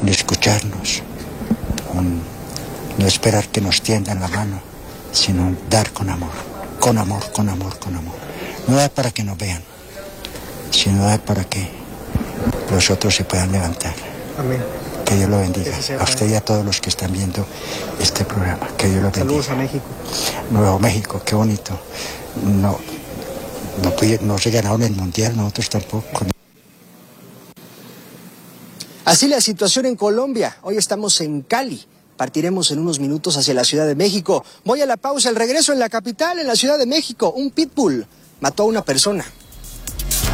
un escucharnos, un no esperar que nos tiendan la mano, sino dar con amor, con amor, con amor, con amor. No da para que nos vean, sino da para que los otros se puedan levantar. Amén. Que Dios lo bendiga. A usted y a todos los que están viendo este programa. Que Dios lo bendiga. Saludos a México. Nuevo México, qué bonito. No se ganaron el mundial, nosotros tampoco. Así la situación en Colombia. Hoy estamos en Cali. Partiremos en unos minutos hacia la Ciudad de México. Voy a la pausa. El regreso en la capital, en la Ciudad de México. Un pitbull mató a una persona.